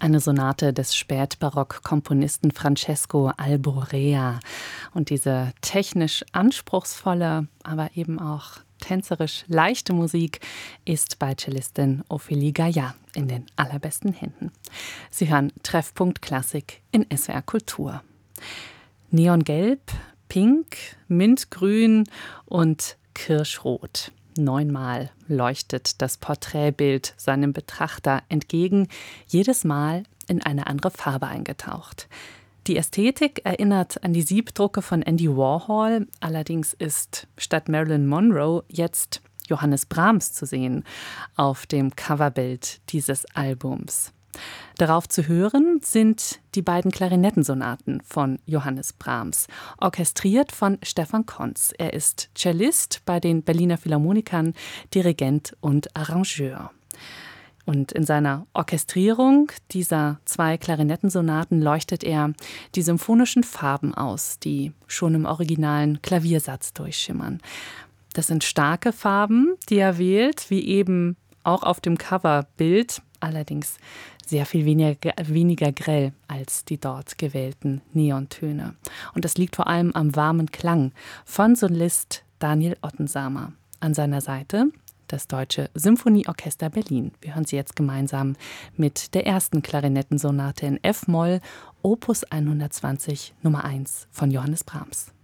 Eine Sonate des Spätbarock-Komponisten Francesco Alborea. Und diese technisch anspruchsvolle, aber eben auch tänzerisch leichte Musik ist bei Cellistin Ophélie Gaillard in den allerbesten Händen. Sie hören Treffpunkt Klassik in SWR Kultur. Neongelb, Pink, Mintgrün und Kirschrot. 9-mal leuchtet das Porträtbild seinem Betrachter entgegen, jedes Mal in eine andere Farbe eingetaucht. Die Ästhetik erinnert an die Siebdrucke von Andy Warhol, allerdings ist statt Marilyn Monroe jetzt Johannes Brahms zu sehen auf dem Coverbild dieses Albums. Darauf zu hören sind die beiden Klarinettensonaten von Johannes Brahms, orchestriert von Stefan Konz. Er ist Cellist bei den Berliner Philharmonikern, Dirigent und Arrangeur. Und in seiner Orchestrierung dieser 2 Klarinettensonaten leuchtet er die symphonischen Farben aus, die schon im originalen Klaviersatz durchschimmern. Das sind starke Farben, die er wählt, wie eben auch auf dem Coverbild, allerdings sehr viel weniger grell als die dort gewählten Neontöne. Und das liegt vor allem am warmen Klang von Solist Daniel Ottensamer. An seiner Seite das Deutsche Symphonieorchester Berlin. Wir hören sie jetzt gemeinsam mit der ersten Klarinettensonate in F-Moll, Opus 120 Nummer 1 von Johannes Brahms.